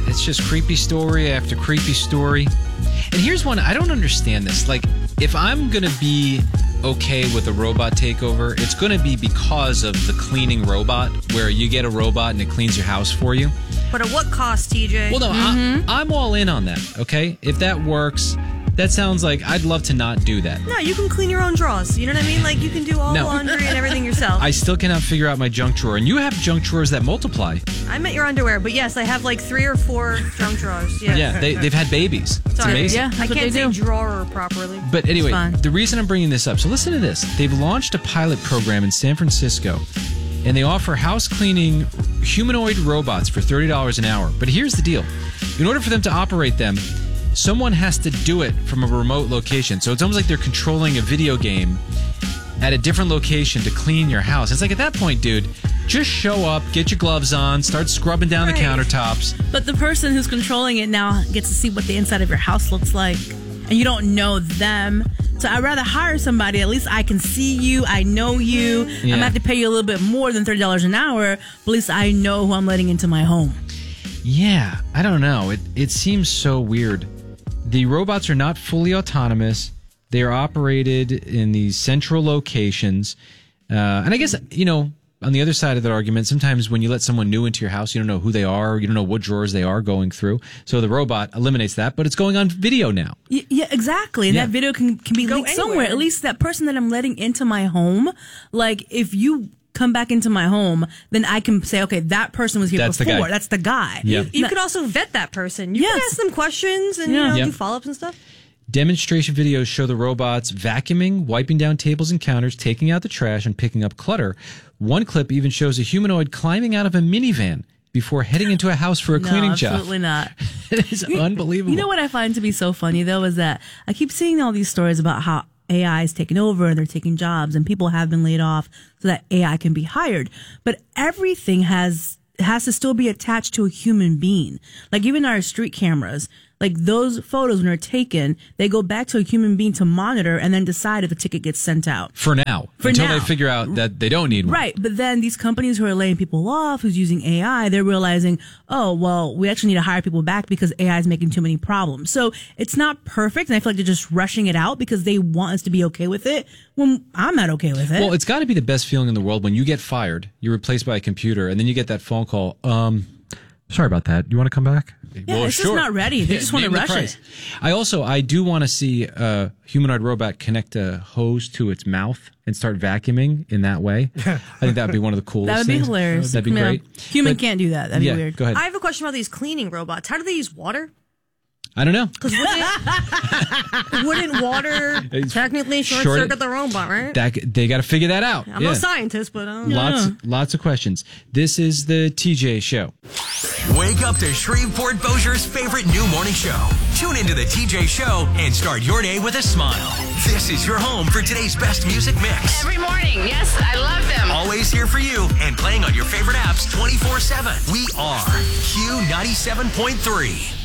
It's just creepy story after creepy story. And here's one, I don't understand this. Like, if I'm going to be okay with a robot takeover, it's going to be because of the cleaning robot, where you get a robot and it cleans your house for you. But at what cost, TJ? Well, no, I'm all in on that, okay? If that works, that sounds like I'd love to not do that. No, you can clean your own drawers. You know what I mean? Like, you can do all the laundry and everything yourself. I still cannot figure out my junk drawer. And you have junk drawers that multiply. I meant your underwear, but yes, I have like 3 or 4 junk drawers. Yeah, Yeah, they've had babies. It's amazing. Yeah, I can't say drawer properly. But anyway, the reason I'm bringing this up, so listen to this. They've launched a pilot program in San Francisco, and they offer house cleaning humanoid robots for $30 an hour. But here's the deal. In order for them to operate them, someone has to do it from a remote location. So it's almost like they're controlling a video game at a different location to clean your house. It's like, at that point, dude, just show up, get your gloves on, start scrubbing down the countertops. But the person who's controlling it now gets to see what the inside of your house looks like, and you don't know them. So I'd rather hire somebody. At least I can see you. I know you. Yeah. I'm going to have to pay you a little bit more than $30 an hour, but at least I know who I'm letting into my home. Yeah, I don't know. It seems so weird. The robots are not fully autonomous. They are operated in these central locations. And I guess, you know, on the other side of that argument, sometimes when you let someone new into your house, you don't know who they are. You don't know what drawers they are going through. So the robot eliminates that, but it's going on video now. Yeah, exactly. And that video can be leaked somewhere. At least that person that I'm letting into my home, like, if you come back into my home, then I can say, okay, that person was here before. That's the guy. Yep. You could also vet that person. You can ask them questions and do follow-ups and stuff. Demonstration videos show the robots vacuuming, wiping down tables and counters, taking out the trash, and picking up clutter. One clip even shows a humanoid climbing out of a minivan before heading into a house for a cleaning job. Absolutely not. It is unbelievable. You know what I find to be so funny, though, is that I keep seeing all these stories about how AI is taking over and they're taking jobs and people have been laid off so that AI can be hired. But everything has to still be attached to a human being. Like, even our street cameras, like, those photos when they're taken, they go back to a human being to monitor and then decide if a ticket gets sent out. For now. Until they figure out that they don't need one. Right. But then these companies who are laying people off, who's using AI, they're realizing, oh, well, we actually need to hire people back because AI is making too many problems. So it's not perfect. And I feel like they're just rushing it out because they want us to be okay with it when I'm not okay with it. Well, it's got to be the best feeling in the world when you get fired, you're replaced by a computer, and then you get that phone call, sorry about that. You want to come back? Yeah, well, it's just not ready. They just want to rush it. I do want to see a humanoid robot connect a hose to its mouth and start vacuuming in that way. I think that would be one of the coolest things. That would be hilarious. That'd be great. Human can't do that. That'd be weird. Go ahead. I have a question about these cleaning robots. How do they use water? I don't know. Because wouldn't water technically short-circuit the robot, right? They got to figure that out. I'm no scientist, but I don't know. Lots of questions. This is the TJ Show. Wake up to Shreveport Bossier's favorite new morning show. Tune into the TJ Show and start your day with a smile. This is your home for today's best music mix. Every morning. Yes, I love them. Always here for you and playing on your favorite apps 24/7. We are Q97.3.